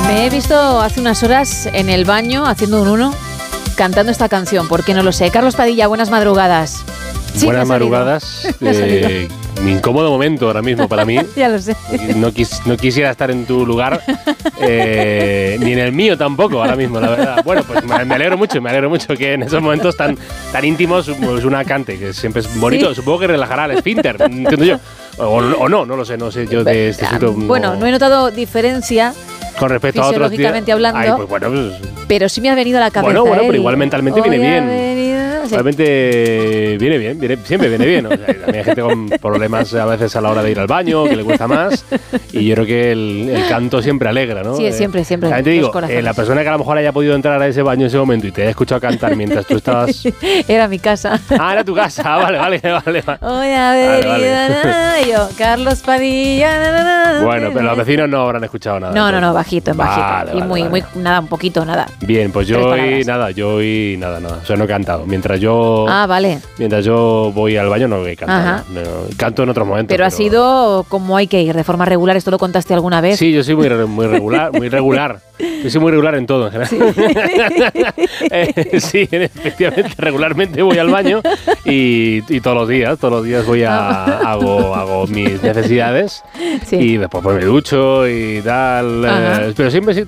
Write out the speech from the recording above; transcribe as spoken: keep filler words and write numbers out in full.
Me he visto hace unas horas en el baño haciendo un uno cantando esta canción, porque no lo sé. Carlos Padilla, buenas madrugadas. Sí, buenas madrugadas. Eh, mi incómodo momento ahora mismo para mí. Ya lo sé. No, quis, no quisiera estar en tu lugar, eh, ni en el mío tampoco ahora mismo, la verdad. Bueno, pues me, me alegro mucho, me alegro mucho que en esos momentos tan, tan íntimos, pues una cante, que siempre es bonito. ¿Sí? Supongo que relajará al esfínter, entiendo yo. O, o no, no lo sé, no sé yo de este sitio. Bueno, no, no he notado diferencia con respecto a otros días. Fisiológicamente hablando. Ay, pues bueno, pues, pero sí me ha venido a la cabeza. Bueno, bueno, ¿eh? pero igual mentalmente viene bien. Venido, sí. Realmente viene bien, viene, siempre viene bien. O sea, también hay gente con problemas a veces a la hora de ir al baño, que le cuesta más. Y yo creo que el, el canto siempre alegra, ¿no? Sí, siempre, siempre. También te digo, eh, la persona que a lo mejor haya podido entrar a ese baño en ese momento y te haya escuchado cantar mientras tú estabas... Era mi casa. Ah, era tu casa. Ah, vale, vale, vale. vale. Hoy a ver, vale, vale. Yo, Carlos Padilla. Na, na, na, bueno, pero los vecinos no habrán escuchado nada. No, no, no, bajito, bajito. Vale, y vale, muy, vale. muy, nada, un poquito, nada. Bien, pues yo hoy nada, yo hoy nada, nada. O sea, no he cantado. Mientras yo... Ah, vale. Mientras yo voy al baño no he cantado. No, canto en otros momentos. Pero, pero ha sido como hay que ir, de forma regular. ¿Esto lo contaste alguna vez? Sí, yo soy muy, muy regular, muy regular. Yo soy muy regular en todo, en general. Sí, eh, sí efectivamente, regularmente voy al baño y, y todos los días, todos los días voy a hago, hago mis necesidades sí. y después pues me ducho y tal. Eh, pero siempre